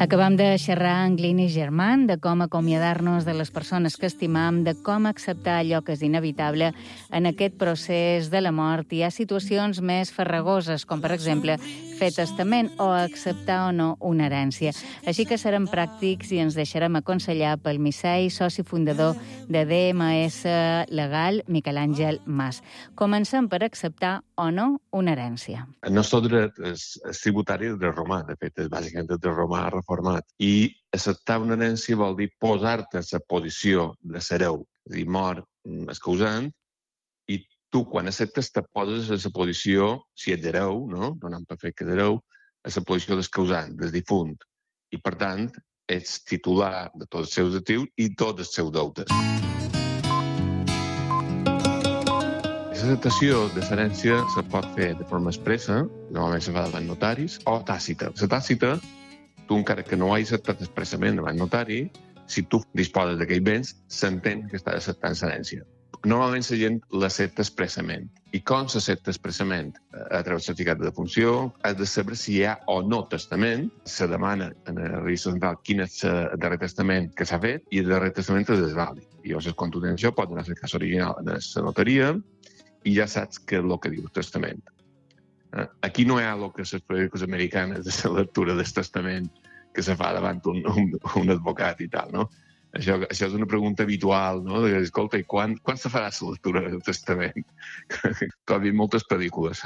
Acabam de xerrar amb Glyn i Germán de com acomiadar-nos de les persones que estimam, de com acceptar allò que és inevitable en aquest procés de la mort. Hi ha situacions més farragoses, com per exemple fer testament o acceptar o no una herència. Així que serem pràctics i ens deixarem aconsellar pel Missei, soci fundador de DMS Legal, Miquel Àngel Mas. Comencem per acceptar o no una herència. El nostre dret és tributari del dret romà, de fet, és bàsicament el dret romà reformat. I acceptar una herència vol dir posar-te en la posició de l'hereu, és a dir, mor el causant, i tu, quan acceptes, te poses en la posició, si ets hereu, no? Donant per fet que ets hereu, en la posició del causant, del difunt. I, per tant, ets titular de tots els seus actius i tots els seus deutes. L'acceptació de l'herència se pot fer de forma expressa, normalment se fa davant notaris, o tàcita. La tàcita, tu encara que no ho hagis acceptat expressament davant notari, si tu disposes d'aquells béns, s'entén que estàs acceptant l'herència. Normalment la gent l'accepta expressament. I com s'accepta expressament? A través del certificat de defunció, has de saber si hi ha o no testament, se demana en el registre central quin és el darrer testament que s'ha fet i el darrer testament és desvàlid. I llavors, quan tu tens això, pots anar a la casa original de la notaria i ja saps què és el que diu el testament. Aquí no hi ha el que les periòdiques americanes de la lectura del testament que se fa davant un advocat i tal, no? Això és una pregunta habitual, no? De, escolta, i quan se farà la lectura del testament? Com he vist moltes pel·lícules.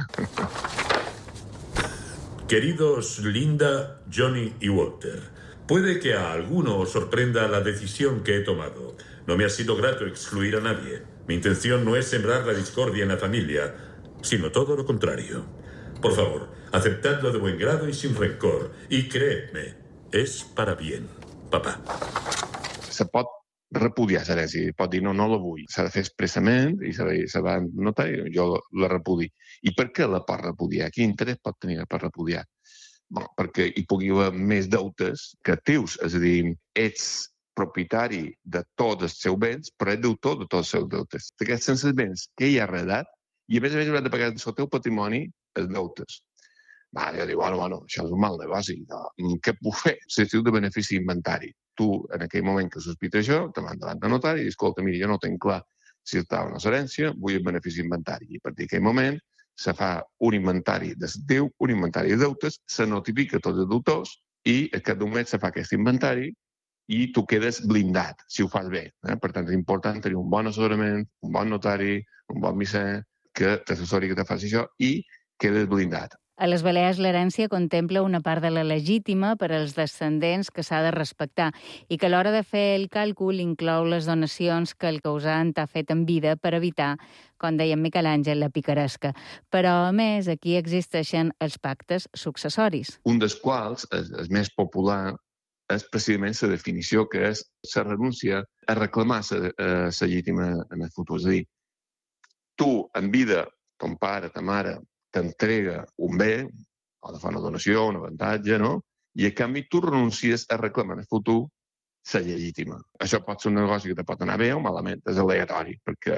Queridos Linda, Johnny y Walter, puede que a alguno os sorprenda la decisión que he tomado. No me ha sido grato excluir a nadie. Mi intención no es sembrar la discordia en la familia, sino todo lo contrario. Por favor, aceptadlo de buen grado y sin rencor. Y creedme, es para bien, papá. Se pot repudiar l'herència, pot dir no la vull. S'ha de fer expressament i se va notar i jo la repudi. I per què la pot repudiar? Quin interès pot tenir per repudiar? Bon, perquè hi pugui haver més deutes que actius, és a dir, ets propietari de tots els seus béns, però és deutor de tots els seus deutes. Aquests sense béns que hi ha heredat, i a més hauràs de pagar el teu patrimoni els deutes. Jo dic, bueno, això és un mal negoci. Què puc fer? S'estiu de benefici inventari. Tu, en aquell moment que sospita això, te van davant de notari i dius, escolta, mira, jo no tinc clar si està o no l'herència, vull el benefici inventari. I a partir d'aquell moment se fa un inventari de l'actiu, un inventari de deutes, se notifica tots els deutors i a cada mes se fa aquest inventari i tu quedes blindat, si ho fas bé. Per tant, és important tenir un bon assessorament, un bon notari, un bon misser, que t'assessori que te faci això i quedes blindat. A les Balears, l'herència contempla una part de la legítima per als descendents que s'ha de respectar i que a l'hora de fer el càlcul inclou les donacions que el causant ha fet en vida per evitar, com deia Miquel Àngel, la picaresca. Però, a més, aquí existeixen els pactes successoris. Un dels quals, el més popular, és precisament la definició que és la renúncia a reclamar la legítima en el futur. És a dir, tu, en vida, ton pare, ta mare, t'entrega un bé, o de fa una donació, un avantatge, no? I a canvi tu renuncies a reclamar en el futur la legítima. Això pot ser un negoci que te pot anar bé o malament, és aleatori, perquè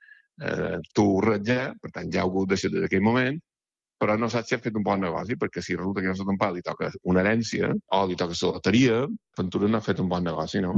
tu ho ratllà, per tant ja ho hagut deixat des d'aquell moment, però no saps si has fet un bon negoci, perquè si resulta que a ton pare li toca una herència o li toca la loteria, Ventura no ha fet un bon negoci, no?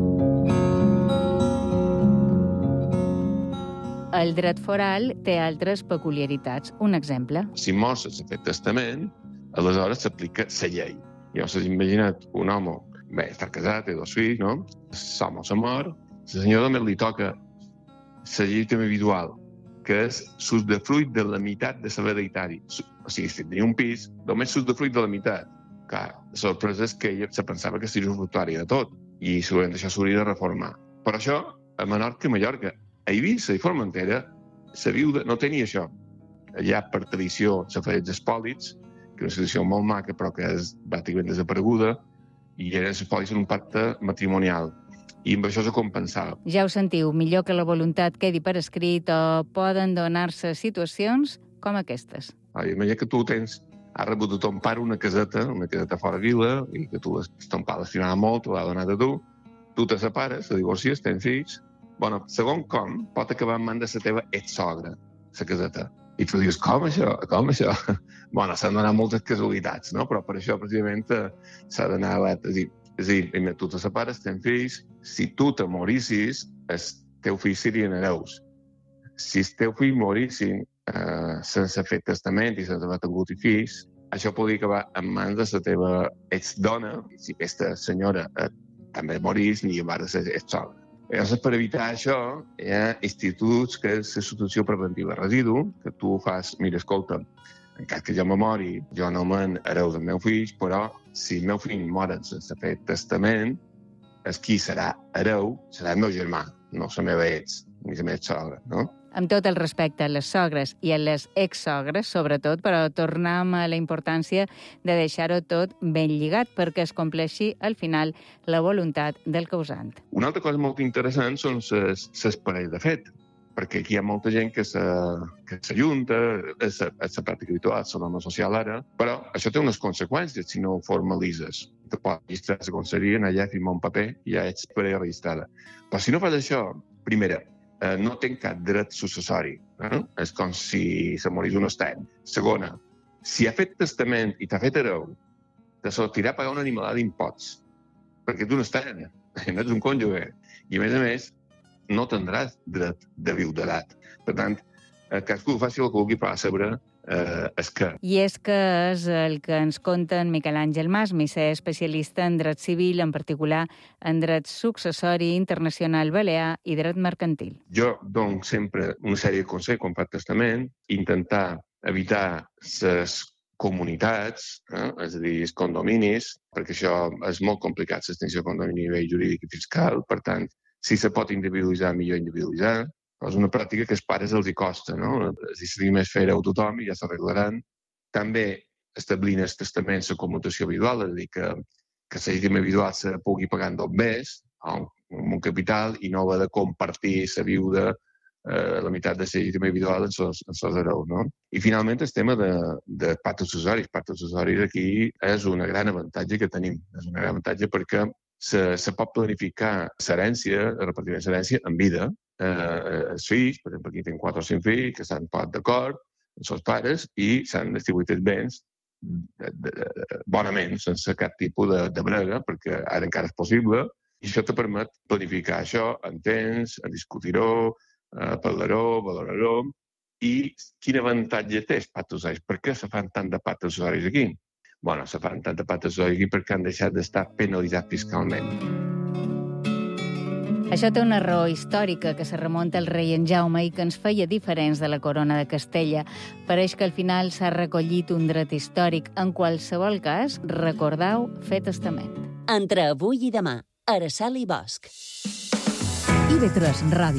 El dret foral té altres peculiaritats. Un exemple. Si mors sense fer testament, aleshores s'aplica la llei. Llavors, imagina't un home, bé, està casat, té 2 fills, no? L'home se mor, la senyora només li toca la legítima individual, que és s'usdefruit de la meitat de la hereditari. O sigui, si tenia un pis, només s'usdefruit de la meitat. Clar, la sorpresa és que ella se pensava que seria usufructuària de tot, i segurament això s'hauria de reformar. Per això, a Menorca i Mallorca, a Eivissa i Formentera, la viuda no tenia això. Allà, per tradició, se feien els espòlits, que és una situació molt maca, però que és pràcticament desapareguda, i eren els espòlits en un pacte matrimonial. I amb això se compensava. Ja ho sentiu, millor que la voluntat quedi per escrit o poden donar-se situacions com aquestes. Imagina que tu has rebut de ton pare una caseta fora vila, i que ton pare l'estimava molt, te l'ha donat a tu te separes, te divorcies, tens fills. Bueno, segon com, pot acabar en mans de la teva exsogra, la caseta. I tu dius, com això? Bueno, s'han donat moltes casualitats, no? Però per això, precisament, s'ha d'anar alerta. És a dir, tu te separes, tens fills, si tu te morissis, els teus fills serien hereus. Si els teus fills morissin sense fer testament i sense haver tingut fills, això podria acabar en mans de la teva exdona, si aquesta senyora també morís, ni va de ser exsogra. Llavors, per evitar això, hi ha instituts que és la situació preventiva de residu, que tu fas, mira, escolta, en cas que jo me mori, jo no me'n hereu dels meus fills, però si el meu fill moren sense fer testament, el qui serà hereu serà el meu germà, no la meva ex, ni la meva sogra, no? Amb tot el respecte a les sogres i a les exsogres, sobretot, però tornem a la importància de deixar-ho tot ben lligat perquè es compleixi, al final, la voluntat del causant. Una altra cosa molt interessant són les parelles de fet, perquè aquí hi ha molta gent que s'ajunta, és la pràctica habitual, la norma social ara, però això té unes conseqüències si no ho formalitzes. Te pots registrar a la conselleria, anar allà, firmar un paper i ja ets parella registrada. Però si no fas això, primera, no tens cap dret successori. És com si se morís un estat. Segona, si ha fet testament i t'ha fet hereu, te sortirà a pagar una animalada d'imposts, perquè tu no estàs, no ets un cònjuge. I, a més, no tindràs dret de viudelat. Per tant, cadascú faci el que vulgui, però saber que... I és que és el que ens conta en Miquel Àngel Mas, misser especialista en dret civil, en particular en dret successori, internacional balear i dret mercantil. Jo dono sempre una sèrie de consells quan fa testament, intentar evitar les comunitats, és a dir, els condominis, perquè això és molt complicat, l'extinció de condomini a nivell jurídic i fiscal, per tant, si se pot individualitzar, millor individualitzar. És una pràctica que als pares els hi costa, no? Decidim més fer-ho a tothom i ja s'arreglaran. També establint el testament la commutació habitual, és a dir, que la legítima habitual se pugui pagar en 2 més, amb un capital, i no haver de compartir la viuda la meitat de la legítima habitual en els hereus, no? I finalment el tema de pactes successoris. Pactes successoris aquí és un gran avantatge que tenim. És un gran avantatge perquè se pot planificar l'herència, el repartiment de l'herència en vida. Els fills, per exemple, aquí tenen 4 o 5 fills que s'han posat d'acord amb els pares i s'han distribuït els béns bonament, sense cap tipus de brega, perquè ara encara és possible, i això te permet planificar això en temps, a discutir-ho, parlar-ho, valorar-ho, i quin avantatge té els pactes successoris? Per què se fan tant de pactes successoris aquí? Bueno, se fan tant de pactes successoris aquí perquè han deixat d'estar penalitzats fiscalment. Això té una raó històrica que se remunta al rei en Jaume i que ens feia diferents de la corona de Castella. Pareix que al final s'ha recollit un dret històric. En qualsevol cas, recordeu fer testament. Entre avui i demà, Araceli Bosch. IB3 Ràdio.